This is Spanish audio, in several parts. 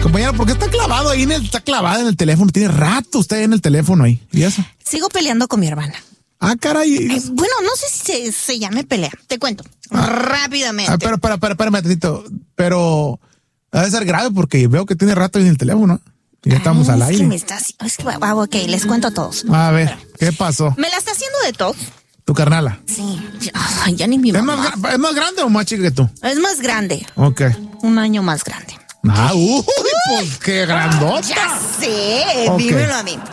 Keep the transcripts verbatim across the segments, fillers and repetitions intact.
Compañero, ¿por qué está clavado ahí en el, está clavado en el teléfono? Tiene rato usted en el teléfono ahí. ¿Y eso? Sigo peleando con mi hermana. Ah, caray. Eh, bueno, no sé si se, se llame pelea. Te cuento. Ah, rápidamente. Ah, pero, pero, pero, espérame, tantito. Pero debe ser grave porque veo que tiene rato ahí en el teléfono. Y ya estamos Ay, al es aire. Que me está, es que, ah, ok, les cuento a todos. A ver, ¿qué pasó? Me la está haciendo de tos. ¿Tu carnala? Sí. Ay, ya ni mi ¿Es mamá. más, ¿Es más grande o más chica que tú? Es más grande. Ok. Un año más grande. Ah, uy, pues qué grandota. Ya sé, Ok. dímelo a mí.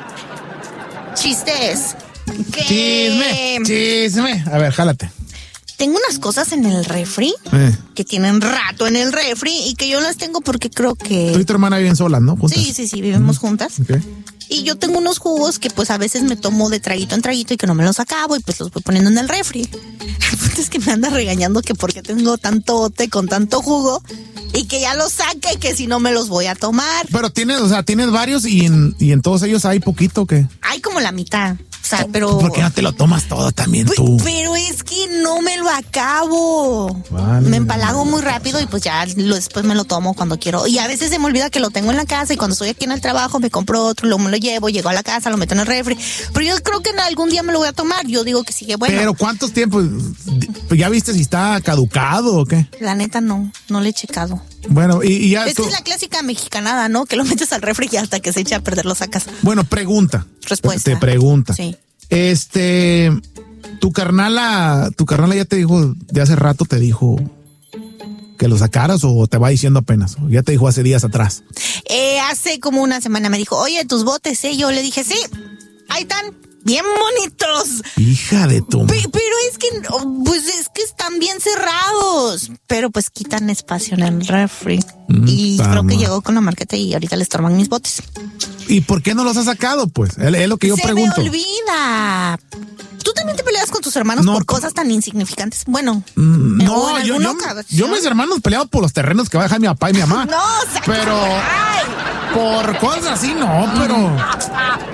Ok. Chiste es que Chisme, chisme. A ver, jálate. tengo unas cosas en el refri Eh. que tienen rato en el refri y que yo las tengo porque creo que... Tú y tu hermana viven solas, ¿no? Juntas. Sí, sí, sí, vivimos juntas. Ok. Y yo tengo unos jugos que pues a veces me tomo de traguito en traguito y que no me los acabo y pues los voy poniendo en el refri. El punto es que me anda regañando que porque tengo tanto té con tanto jugo y que ya los saque y que si no me los voy a tomar. Pero tienes, o sea, tienes varios y en, y en todos ellos hay poquito, ¿o qué? Hay como la mitad. O sea, pero... ¿Por qué no te lo tomas todo también tú? Pero es que no me lo acabo. Vale. Me empalago muy rápido y pues ya lo, después me lo tomo cuando quiero. Y a veces se me olvida que lo tengo en la casa y cuando estoy aquí en el trabajo me compro otro, luego me lo llevo, llego a la casa, lo meto en el refri. Pero yo creo que en algún día me lo voy a tomar. Yo digo que sigue bueno. Pero ¿cuántos tiempos? ¿Ya viste si está caducado o qué? La neta no, no le he checado. Bueno, y, y ya Es tú... que es la clásica mexicanada, ¿no? Que lo metes al refri y hasta que se echa a perder lo sacas. Bueno, pregunta. Respuesta. Te pregunta. Sí. Este, tu carnala, tu carnala ya te dijo, de hace rato te dijo que lo sacaras o te va diciendo apenas. Ya te dijo hace días atrás. Eh, hace como una semana me dijo, oye, tus botes, ¿eh? Yo le dije, sí, ahí están, bien bonitos. Hija de tu... Pe- pero es que, pues es que están bien cerrados. Pero pues quitan espacio en el refri. Mm, y creo tama. que llegó con la marqueta y ahorita le estorban mis botes. ¿Y por qué no los has sacado, pues? Es, es lo que yo Se pregunto. me olvida. ¿Tú también te peleas con tus hermanos No, por co- cosas tan insignificantes? Bueno, Mm, o No, en yo, alguna yo, ocasión. yo mis hermanos peleaban por los terrenos que va a dejar mi papá y mi mamá. No, saca- Pero Ay. por cosas así, no, pero...